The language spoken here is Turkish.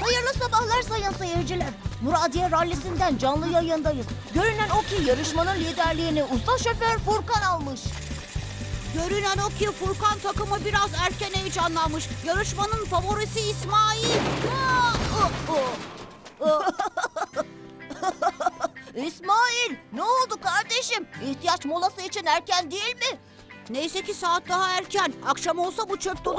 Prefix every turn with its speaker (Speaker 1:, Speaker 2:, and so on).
Speaker 1: Hayırlı sabahlar sayın seyirciler. Muradiye Rallisi'nden canlı yayındayız. Görünen o ki yarışmanın liderliğini usta şoför Furkan almış.
Speaker 2: Görünen o ki Furkan takımı biraz erken heyecanlanmış. Yarışmanın favorisi İsmail.
Speaker 1: İsmail, ne oldu kardeşim? İhtiyaç molası için erken değil mi?
Speaker 2: Neyse ki saat daha erken. Akşam olsa bu çöp dolu